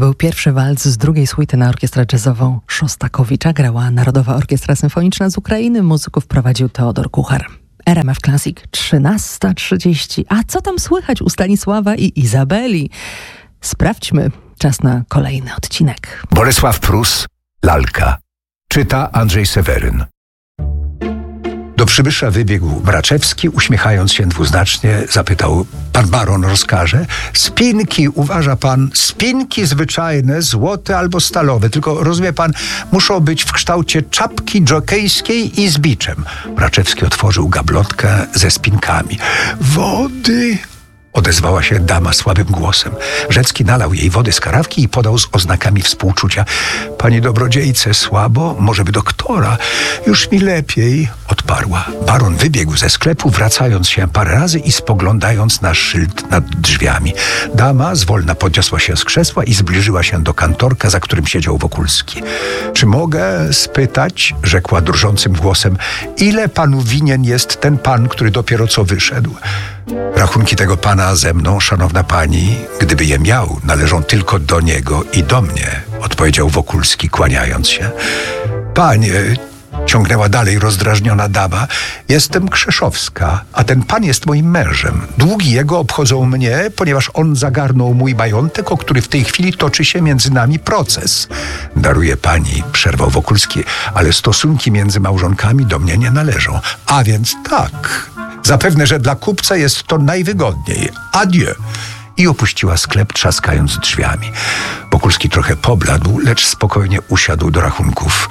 był pierwszy walc z drugiej suity na orkiestrę jazzową Szostakowicza. Grała Narodowa Orkiestra Symfoniczna z Ukrainy. Muzyków prowadził Teodor Kuchar. RMF Classic 13:30. A co tam słychać u Stanisława i Izabeli? Sprawdźmy. Czas na kolejny odcinek. Bolesław Prus, Lalka. Czyta Andrzej Seweryn. Do przybysza wybiegł Mraczewski, uśmiechając się dwuznacznie, zapytał: pan baron rozkaże? Spinki, uważa pan, spinki zwyczajne, złote albo stalowe, tylko rozumie pan, muszą być w kształcie czapki dżokejskiej i z biczem. Mraczewski otworzył gablotkę ze spinkami. Wody! Odezwała się dama słabym głosem. Rzecki nalał jej wody z karafki i podał z oznakami współczucia. Pani dobrodziejce, słabo? Może by doktora? Już mi lepiej, odparła. Baron wybiegł ze sklepu, wracając się parę razy i spoglądając na szyld nad drzwiami. Dama zwolna podniosła się z krzesła i zbliżyła się do kantorka, za którym siedział Wokulski. Czy mogę spytać, rzekła drżącym głosem, ile panu winien jest ten pan, który dopiero co wyszedł? Rachunki tego pana ze mną, szanowna pani, gdyby je miał, należą tylko do niego i do mnie, odpowiedział Wokulski, kłaniając się. Panie, ciągnęła dalej rozdrażniona dama, jestem Krzeszowska, a ten pan jest moim mężem. Długi jego obchodzą mnie, ponieważ on zagarnął mój majątek, o który w tej chwili toczy się między nami proces. Daruje pani, przerwał Wokulski, ale stosunki między małżonkami do mnie nie należą. A więc tak. Zapewne, że dla kupca jest to najwygodniej. Adieu. I opuściła sklep, trzaskając drzwiami. Wokulski trochę pobladł, lecz spokojnie usiadł do rachunków.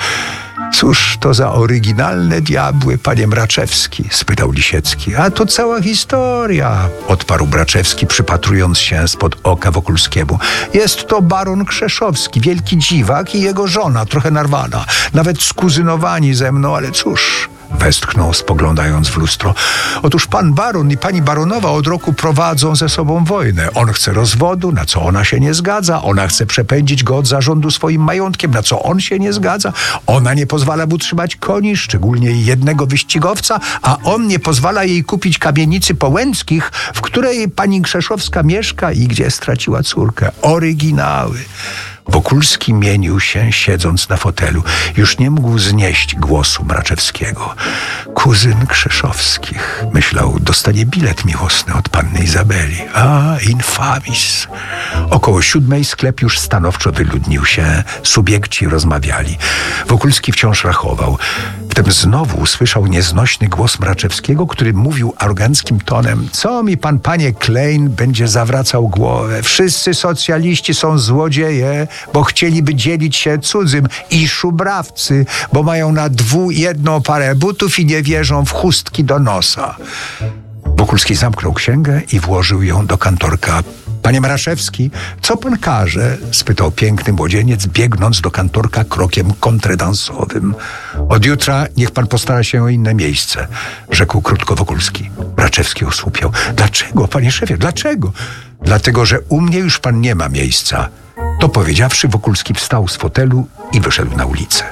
Cóż to za oryginalne diabły, panie Mraczewski? Spytał Lisiecki. A to cała historia, odparł Mraczewski, przypatrując się spod oka Wokulskiemu. Jest to baron Krzeszowski, wielki dziwak i jego żona, trochę narwana. Nawet skuzynowani ze mną, ale cóż... Westchnął, spoglądając w lustro. Otóż pan baron i pani baronowa od roku prowadzą ze sobą wojnę. On chce rozwodu, na co ona się nie zgadza. Ona chce przepędzić go od zarządu swoim majątkiem, na co on się nie zgadza. Ona nie pozwala mu trzymać koni, szczególnie jednego wyścigowca, a on nie pozwala jej kupić kamienicy po Łęckich, w której pani Krzeszowska mieszka i gdzie straciła córkę. Oryginały. Wokulski mienił się, siedząc na fotelu. Już nie mógł znieść głosu Mraczewskiego. Kuzyn Krzeszowskich, myślał, dostanie bilet miłosny od panny Izabeli. A, infamis. Około 7:00 sklep już stanowczo wyludnił się. Subiekci rozmawiali. Wokulski wciąż rachował. Wtem znowu usłyszał nieznośny głos Mraczewskiego, który mówił aroganckim tonem: co mi pan, panie Klein, będzie zawracał głowę? Wszyscy socjaliści są złodzieje, bo chcieliby dzielić się cudzym, i szubrawcy, bo mają na jedną parę butów i nie wierzą w chustki do nosa. Wokulski zamknął księgę i włożył ją do kantorka. Panie Mraczewski, co pan każe? Spytał piękny młodzieniec, biegnąc do kantorka krokiem kontredansowym. Od jutra niech pan postara się o inne miejsce, rzekł krótko Wokulski. Mraczewski osłupiał. Dlaczego, panie szefie, dlaczego? Dlatego, że u mnie już pan nie ma miejsca. To powiedziawszy, Wokulski wstał z fotelu i wyszedł na ulicę.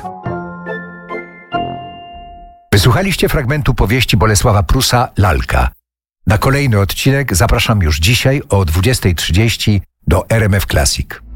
Wysłuchaliście fragmentu powieści Bolesława Prusa Lalka. Na kolejny odcinek zapraszam już dzisiaj o 20:30 do RMF Classic.